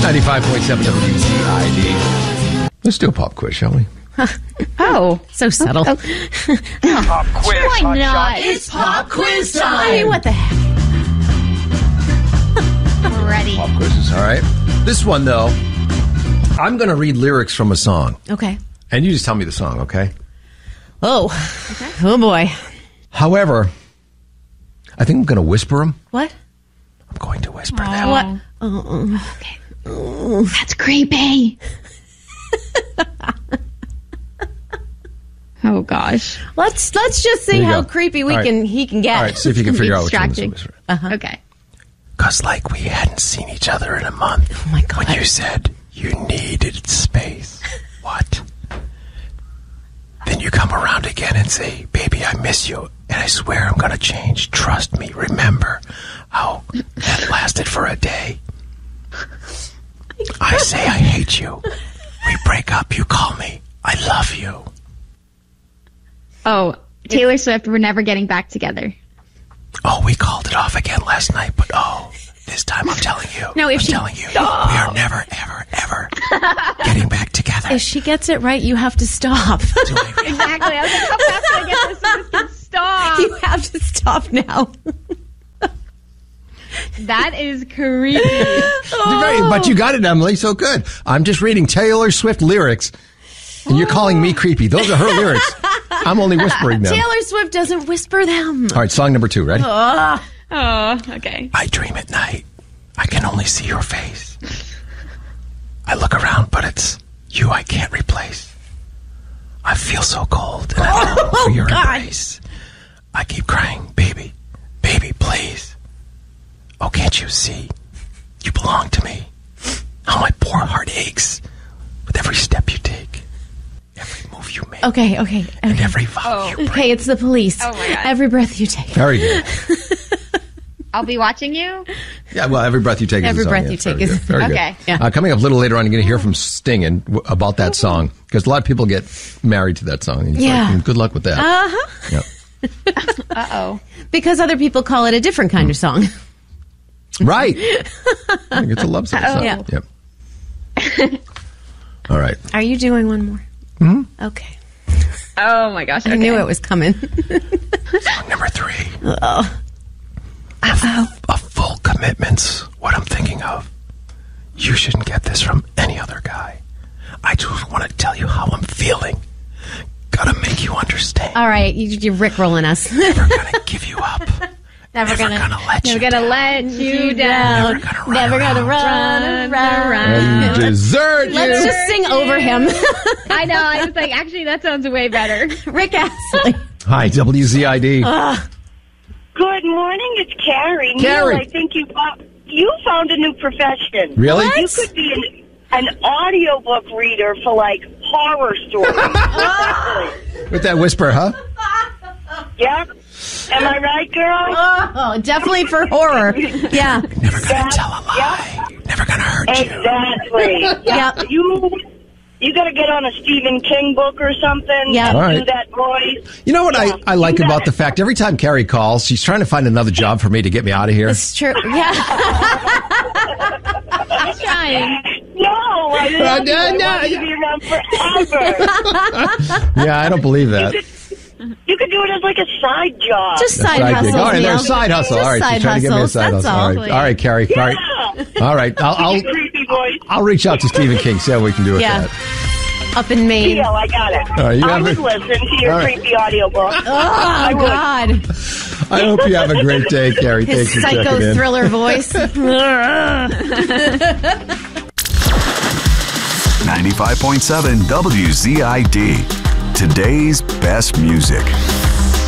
95.7 WCID. Let's do a pop quiz, shall we? Oh, so subtle. Pop quiz. Why not? It's pop quiz time. I mean, what the heck? We're ready. Pop quizzes, all right. This one, though, I'm going to read lyrics from a song. Okay. And you just tell me the song, okay? Oh. Okay. Oh, boy. However, I think I'm going to whisper them. What? I'm going to whisper them. What? Okay. That's creepy. Oh gosh. Let's just see There you how go. creepy All right. he can get. All right, see if you can figure out which one Distracting. this is. Okay. Because like we hadn't seen each other in a month. Oh, my God. When you said you needed space. What? Then you come around again and say, baby, I miss you. And I swear I'm going to change. Trust me. Remember how that lasted for a day. I say I hate you. We break up. You call me. I love you. Oh, Taylor Swift, we're never getting back together. Oh, we called it off again last night, but this time I'm telling you. No, if I'm she- telling you, we are never, ever, ever getting back together. If she gets it right, you have to stop. Exactly. I was like, how fast do I get this so this can stop? You have to stop now. That is creepy. Right, but you got it, Emily, so good. I'm just reading Taylor Swift lyrics, and you're calling me creepy. Those are her lyrics. I'm only whispering them. Taylor Swift doesn't whisper them. All right, song number 2, ready? Oh, okay. I dream at night. I can only see your face. I look around, but it's you I can't replace. I feel so cold, and I long for your embrace. I keep crying, baby, baby, please. Oh, can't you see? You belong to me. How my poor heart aches with every step you take, every move you make, Okay. and every vow you break. Okay, it's the police. Oh, my God. Every breath you take. Very good. I'll be watching you. Yeah, well, every breath you take is Every a song. breath Yeah, you very take is- good. Very good. Okay. Yeah. Coming up a little later on, you're going to hear from Sting about that song, because a lot of people get married to that song. And it's Yeah. like, good luck with that. Uh-huh. Yep. Uh-oh. Because other people call it a different kind of song. Right. I think it's a love song. Yeah. Yep. All right. Are you doing one more? Mm-hmm. Okay. Oh, my gosh. I knew it was coming. Song number 3. A full commitment's what I'm thinking of. You shouldn't get this from any other guy. I just want to tell you how I'm feeling. Gotta make you understand. All right, you're rickrolling us. Never gonna give you up. Never gonna let you Never gonna down. let you down. Never gonna run And you desert Let's just sing over him. I know. I was like, actually, that sounds way better. Rick Astley. Hi, WZID. Good morning, it's Carrie. Carrie. Neil, I think you found a new profession. Really? You could be an audiobook reader for, like, horror stories. With that whisper, huh? Yep. Am I right, girl? Oh, definitely for horror. Yeah. Never gonna tell a lie. Never gonna hurt you. Exactly. Yep. You got to get on a Stephen King book or something. Yep. All Do right. that voice. You know what Yeah, I like you got about the it. fact every time Carrie calls, she's trying to find another job for me to get me out of here. It's true. Yeah. I'm trying. No, I love you. I want you to be around forever. Yeah, I don't believe that. You could do it as like a side job. Just side Side gig. hustles, All right, Neil. there's side hustle. Just All right, side she's trying to get me a hustles, side that's hustle. all. All right, Carrie. Yeah. All right, I'll Creepy voice. I'll reach out to Stephen King, see how we can do with Yeah. that. Up in Maine. Deal, I got it. All right, you I have would a- listen to your All right. creepy audiobook. Oh, I would. God. I hope you have a great day, Carrie. His Thanks for psycho checking in. thriller voice. 95.7 WZID. Today's best music.